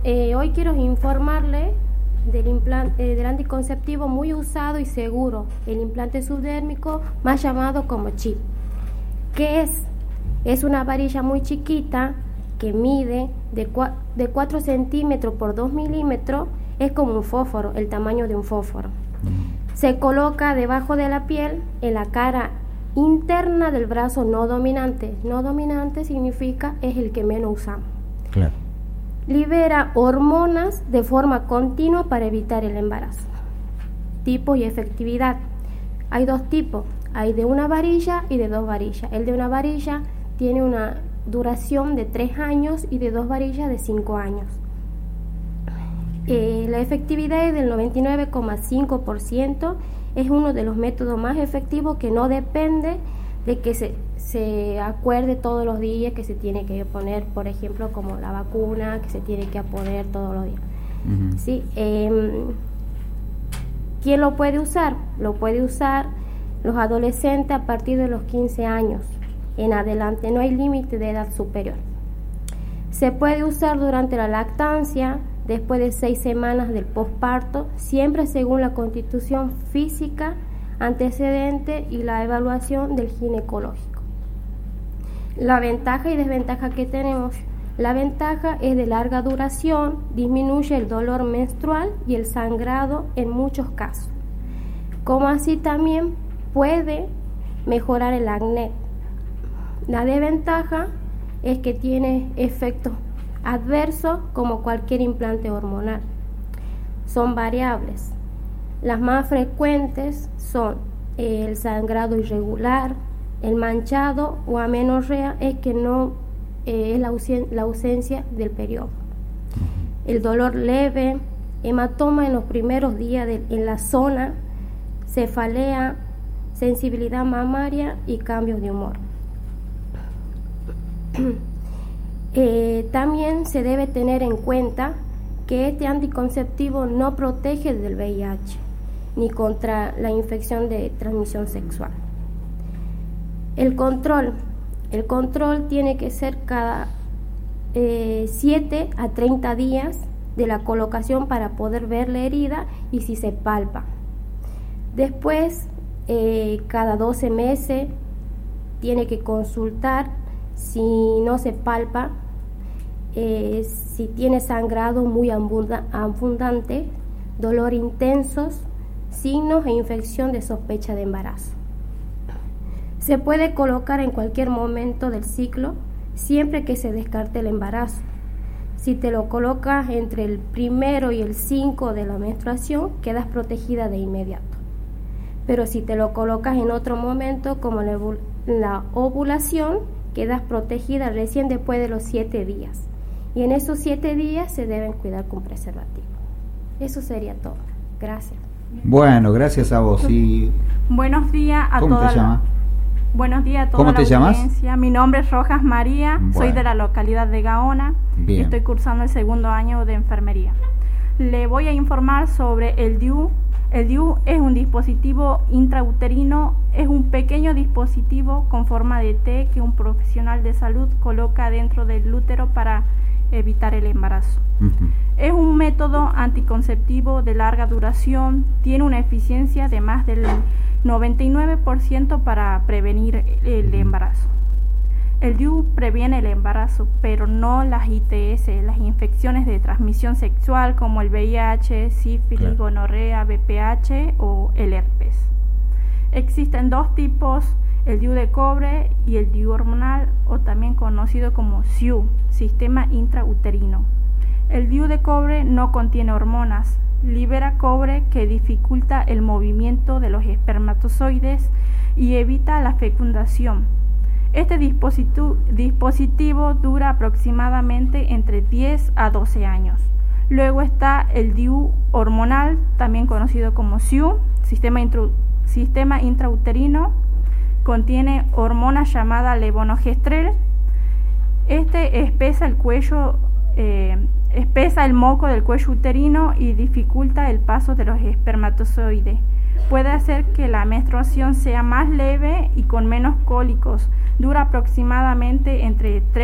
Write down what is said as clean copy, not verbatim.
Hoy quiero informarle del anticonceptivo muy usado y seguro, el implante subdérmico, más llamado como chip. ¿Qué es? Es una varilla muy chiquita que mide de 4 centímetros por 2 milímetros, es como un fósforo, el tamaño de un fósforo. Se coloca debajo de la piel, en la cara interna del brazo no dominante. No dominante significa es el que menos usamos. Claro. Libera hormonas de forma continua para evitar el embarazo. Tipo y efectividad. Hay dos tipos, hay de una varilla y de 2 varillas. El de una varilla tiene una duración de 3 años y de 2 varillas de 5 años. La efectividad es del 99,5%, es uno de los métodos más efectivos que no depende de que se acuerde todos los días que se tiene que poner, por ejemplo, como la vacuna, que se tiene que poner todos los días. Uh-huh. ¿Sí? ¿Quién lo puede usar? Lo puede usar los adolescentes a partir de los 15 años en adelante, no hay límite de edad superior. Se puede usar durante la lactancia, después de 6 semanas del posparto, siempre según la constitución física antecedente y la evaluación del ginecológico. La ventaja y desventaja que tenemos: la ventaja es de larga duración, disminuye el dolor menstrual y el sangrado en muchos casos, como así también puede mejorar el acné. La desventaja es que tiene efectos adversos como cualquier implante hormonal. Son variables. Las más frecuentes son el sangrado irregular, el manchado o amenorrea, es que no es la ausencia del periodo. El dolor leve, hematoma en los primeros días en la zona, cefalea, sensibilidad mamaria y cambios de humor. También se debe tener en cuenta que este anticonceptivo no protege del VIH ni contra la infección de transmisión sexual. El control tiene que ser cada 7 a 30 días de la colocación para poder ver la herida y si se palpa. Después, cada 12 meses tiene que consultar si no se palpa, si tiene sangrado muy abundante, dolor intensos, signos e infección de sospecha de embarazo. Se puede colocar en cualquier momento del ciclo, siempre que se descarte el embarazo. Si te lo colocas entre el 1 y el 5 de la menstruación, quedas protegida de inmediato. Pero si te lo colocas en otro momento, como la ovulación, quedas protegida recién después de los 7 días. Y en esos 7 días se deben cuidar con preservativo. Eso sería todo. Gracias. Bueno, gracias a vos. Y buenos días a toda ¿Cómo te llamas? Buenos días a toda ¿Cómo la te llamas? audiencia. Mi nombre es Rojas María, soy de la localidad de Gaona. Bien. Y estoy cursando el 2º año de enfermería. Le voy a informar sobre el DIU. El DIU es un dispositivo intrauterino, es un pequeño dispositivo con forma de T que un profesional de salud coloca dentro del útero para evitar el embarazo. Uh-huh. Es un método anticonceptivo de larga duración, tiene una eficiencia de más del 99% para prevenir el embarazo. El DIU previene el embarazo, pero no las ITS, las infecciones de transmisión sexual como el VIH, sífilis, gonorrea, VPH o el herpes. Existen 2 tipos, el DIU de cobre y el DIU hormonal, o también conocido como SIU, sistema intrauterino. El DIU de cobre no contiene hormonas, libera cobre que dificulta el movimiento de los espermatozoides y evita la fecundación. Este dispositivo dura aproximadamente entre 10 a 12 años. Luego está el DIU hormonal, también conocido como SIU, sistema intrauterino. Contiene hormona llamada levonorgestrel. Este espesa el moco del cuello uterino y dificulta el paso de los espermatozoides. Puede hacer que la menstruación sea más leve y con menos cólicos. Dura aproximadamente entre 3